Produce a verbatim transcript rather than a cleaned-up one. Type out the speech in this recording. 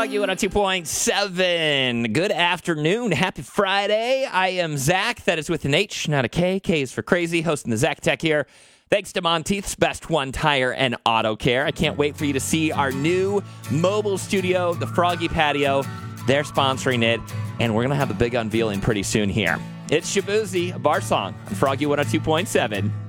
Froggy one oh two point seven. Good afternoon. Happy Friday. I am Zach. That is with an H, not a K. K is for crazy. Hosting the Zach Tech here. Thanks to Monteith's Best One Tire and Auto Care. I can't wait for you to see our new mobile studio, the Froggy Patio. They're sponsoring it, and we're going to have a big unveiling pretty soon here. It's Shaboozey, a bar song on Froggy one oh two point seven.